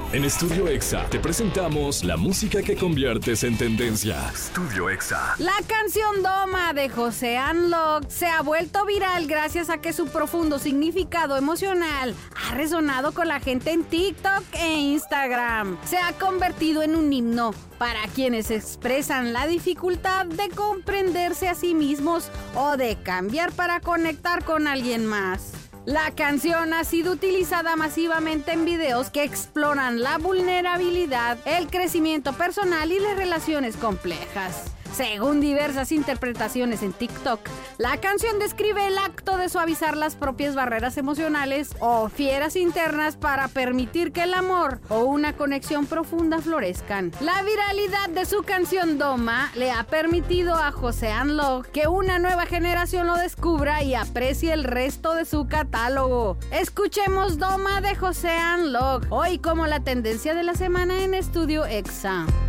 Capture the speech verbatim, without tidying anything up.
En Estudio Exa te presentamos la música que conviertes en tendencia. Estudio Exa. La canción Doma de José Unlock se ha vuelto viral gracias a que su profundo significado emocional ha resonado con la gente en TikTok e Instagram. Se ha convertido en un himno para quienes expresan la dificultad de comprenderse a sí mismos o de cambiar para conectar con alguien más. La canción ha sido utilizada masivamente en videos que exploran la vulnerabilidad, el crecimiento personal y las relaciones complejas. Según diversas interpretaciones en TikTok, la canción describe el acto de suavizar las propias barreras emocionales o fieras internas para permitir que el amor o una conexión profunda florezcan. La viralidad de su canción Doma le ha permitido a José Unlock que una nueva generación lo descubra y aprecie el resto de su catálogo. Escuchemos Doma de José Unlock, hoy como la tendencia de la semana en Estudio Exa.